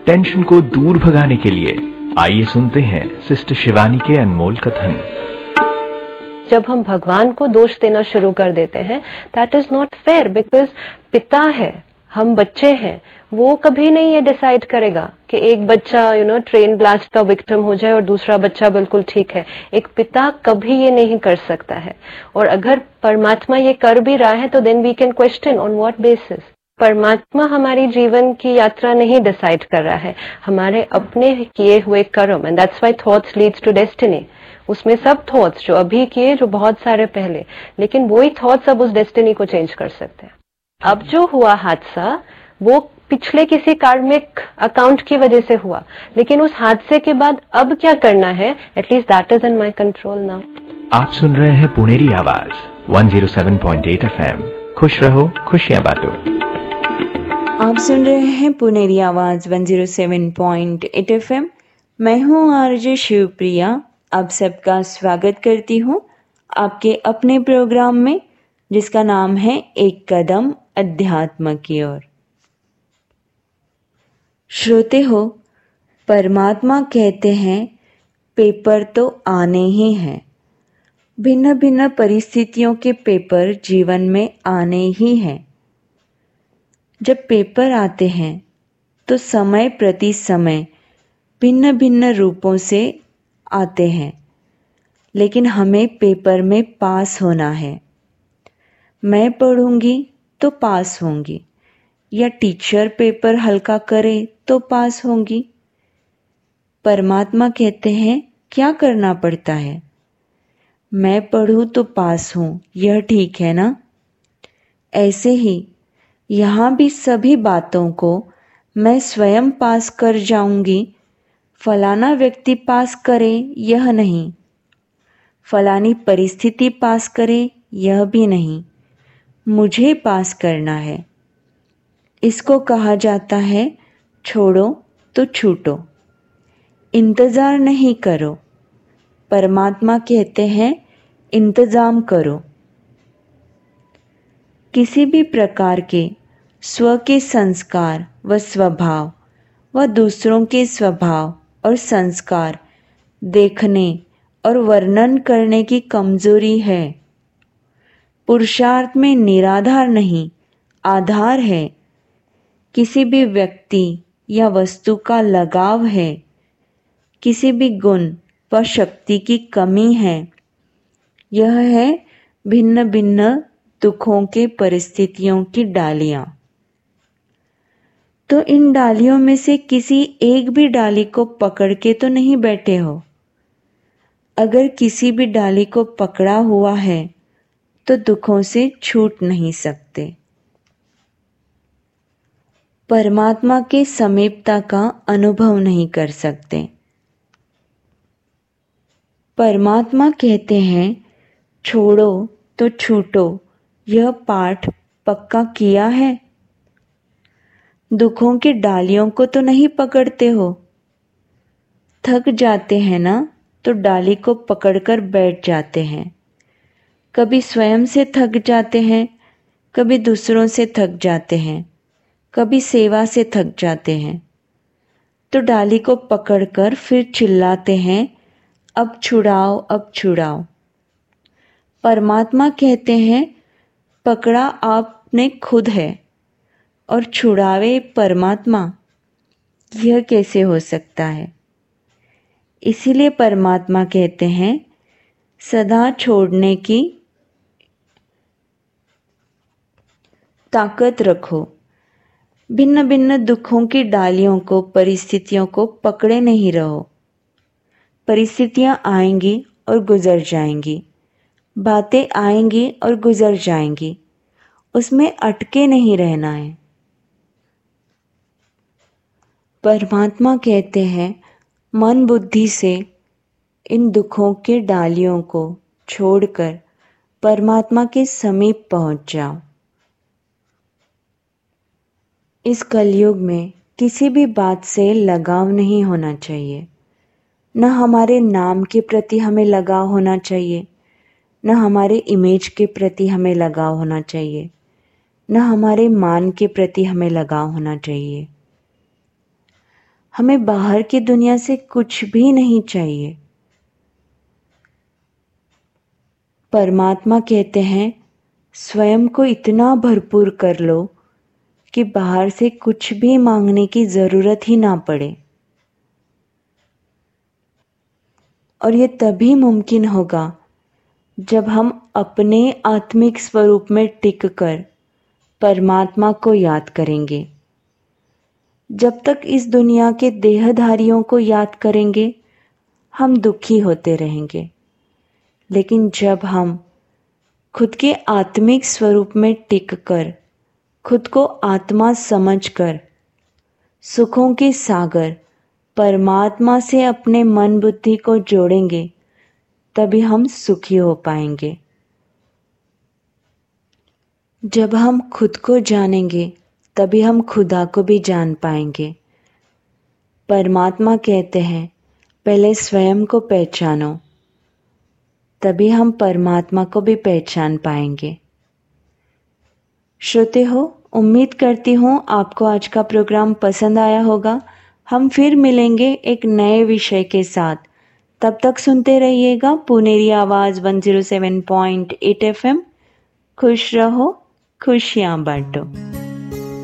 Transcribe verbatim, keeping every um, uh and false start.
Tension को दूर भगाने के लिए आइए सुनते हैं सिस्टर शिवानी के अनमोल कथन। जब हम भगवान को दोष देना शुरू कर देते हैं, that is not fair, because पिता है, हम बच्चे हैं। वो कभी नहीं ये डिसाइड करेगा कि एक बच्चा यू नो ट्रेन ब्लास्ट का विक्टिम हो जाए और दूसरा बच्चा बिल्कुल ठीक है। एक पिता कभी ये नहीं कर सकता है। और अगर परमात्मा ये कर भी रहा है तो then we can question on what basis. परमात्मा हमारी जीवन की यात्रा नहीं डिसाइड कर रहा है, हमारे अपने किए हुए कर्म, and that's why thoughts leads to destiny. उसमें सब थॉट्स जो अभी किए, जो बहुत सारे पहले, लेकिन वही थॉट्स अब उस डेस्टिनी को चेंज कर सकते हैं। अब जो हुआ हादसा वो पिछले किसी कार्मिक अकाउंट की वजह से हुआ, लेकिन उस हादसे के बाद अब क्या करना है, at least that is in my control now. आप सुन रहे हैं पुनेरी आवाज one zero seven point eight FM. खुश रहो, खुशियां बांटो। आप सुन रहे हैं पुनेरी आवाज one zero seven point eight FM. मैं हूं आरजे शिवप्रिया। आप सबका स्वागत करती हूं आपके अपने प्रोग्राम में, जिसका नाम है एक कदम अध्यात्म की ओर। श्रोते हो, परमात्मा कहते हैं पेपर तो आने ही हैं। भिन्न भिन्न परिस्थितियों के पेपर जीवन में आने ही हैं। जब पेपर आते हैं तो समय प्रति समय भिन्न भिन्न रूपों से आते हैं, लेकिन हमें पेपर में पास होना है। मैं पढ़ूंगी तो पास होंगी, या टीचर पेपर हल्का करे तो पास होंगी। परमात्मा कहते हैं क्या करना पड़ता है? मैं पढ़ूं तो पास हूं, यह ठीक है ना? ऐसे ही यहाँ भी सभी बातों को मैं स्वयं पास कर जाऊंगी, फलाना व्यक्ति पास करे यह नहीं, फलानी परिस्थिति पास करे यह भी नहीं, मुझे पास करना है। इसको कहा जाता है छोड़ो तो छूटो, इंतजार नहीं करो। परमात्मा कहते हैं इंतजाम करो। किसी भी प्रकार के स्व के संस्कार व स्वभाव व दूसरों के स्वभाव और संस्कार देखने और वर्णन करने की कमजोरी है। पुरुषार्थ में निराधार नहीं, आधार है। किसी भी व्यक्ति या वस्तु का लगाव है, किसी भी गुण व शक्ति की कमी है। यह है भिन्न भिन्न दुखों के परिस्थितियों की डालियां। तो इन डालियों में से किसी एक भी डाली को पकड़ के तो नहीं बैठे हो। अगर किसी भी डाली को पकड़ा हुआ है तो दुखों से छूट नहीं सकते। परमात्मा के समीपता का अनुभव नहीं कर सकते। परमात्मा कहते हैं छोड़ो तो छूटो, यह पाठ पक्का किया है? दुखों की डालियों को तो नहीं पकड़ते हो। थक जाते हैं ना तो डाली को पकड़कर बैठ जाते हैं। कभी स्वयं से थक जाते हैं, कभी दूसरों से थक जाते हैं, कभी सेवा से थक जाते हैं, तो डाली को पकड़कर फिर चिल्लाते हैं अब छुड़ाओ, अब छुड़ाओ। परमात्मा कहते हैं पकड़ा आपने खुद है और छुड़ावे परमात्मा। यह कैसे हो सकता है? इसीलिए परमात्मा कहते हैं सदा छोड़ने की ताकत रखो। भिन्न भिन्न दुखों की डालियों को, परिस्थितियों को पकड़े नहीं रहो। परिस्थितियां आएंगी और गुजर जाएंगी, बातें आएंगी और गुजर जाएंगी, उसमें अटके नहीं रहना है। परमात्मा कहते हैं मन बुद्धि से इन दुखों के डालियों को छोड़कर परमात्मा के समीप पहुंच जाओ। इस कलयुग में किसी भी बात से लगाव नहीं होना चाहिए। न हमारे नाम के प्रति हमें लगाव होना चाहिए, न हमारे इमेज के प्रति हमें लगाव होना चाहिए, न हमारे मान के प्रति हमें लगाव होना चाहिए। हमें बाहर की दुनिया से कुछ भी नहीं चाहिए। परमात्मा कहते हैं, स्वयं को इतना भरपूर कर लो कि बाहर से कुछ भी मांगने की जरूरत ही ना पड़े। और ये तभी मुमकिन होगा जब हम अपने आत्मिक स्वरूप में टिक कर परमात्मा को याद करेंगे। जब तक इस दुनिया के देहधारियों को याद करेंगे, हम दुखी होते रहेंगे। लेकिन जब हम खुद के आत्मिक स्वरूप में टिक कर, खुद को आत्मा समझकर, सुखों के सागर परमात्मा से अपने मन बुद्धि को जोड़ेंगे, तभी हम सुखी हो पाएंगे। जब हम खुद को जानेंगे, तभी हम खुदा को भी जान पाएंगे। परमात्मा कहते हैं, पहले स्वयं को पहचानो, तभी हम परमात्मा को भी पहचान पाएंगे। श्रोते हो, उम्मीद करती हूँ आपको आज का प्रोग्राम पसंद आया होगा। हम फिर मिलेंगे एक नए विषय के साथ। तब तक सुनते रहिएगा पुनेरी आवाज one zero seven point eight F M. खुश रहो, खुशियां बांटो।